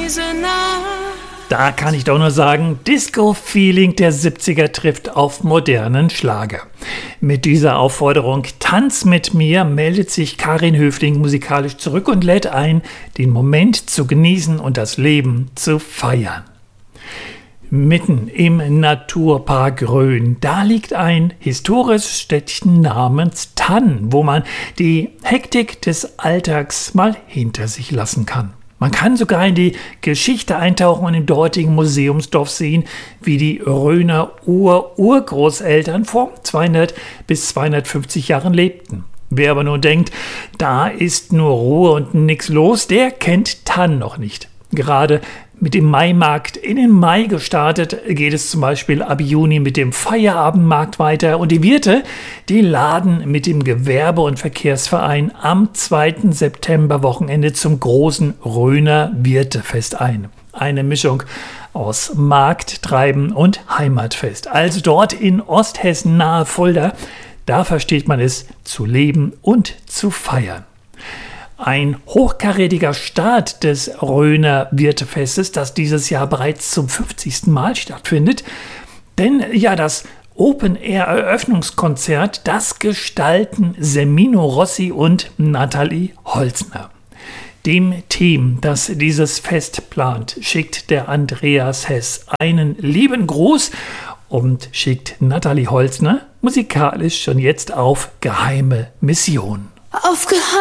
Da kann ich doch nur sagen, Disco-Feeling der 70er trifft auf modernen Schlager. Mit dieser Aufforderung Tanz mit mir meldet sich Karin Höfling musikalisch zurück und lädt ein, den Moment zu genießen und das Leben zu feiern. Mitten im Naturpark Rhön, da liegt ein historisches Städtchen namens Thann, wo man die Hektik des Alltags mal hinter sich lassen kann. Man kann sogar in die Geschichte eintauchen und im dortigen Museumsdorf sehen, wie die Rhöner Urgroßeltern vor 200 bis 250 Jahren lebten. Wer aber nur denkt, da ist nur Ruhe und nichts los, der kennt Thann noch nicht. Gerade mit dem Maimarkt in den Mai gestartet, geht es zum Beispiel ab Juni mit dem Feierabendmarkt weiter und die Wirte, die laden mit dem Gewerbe- und Verkehrsverein am 2. September-Wochenende zum großen Rhöner Wirtefest ein. Eine Mischung aus Markttreiben und Heimatfest. Also dort in Osthessen nahe Fulda, da versteht man es zu leben und zu feiern. Ein hochkarätiger Start des Rhöner Wirtefestes, das dieses Jahr bereits zum 50. Mal stattfindet. Denn ja, das Open-Air-Eröffnungskonzert, das gestalten Semino Rossi und Nathalie Holzner. Dem Team, das dieses Fest plant, schickt der Andreas Hess einen lieben Gruß und schickt Nathalie Holzner musikalisch schon jetzt auf geheime Mission.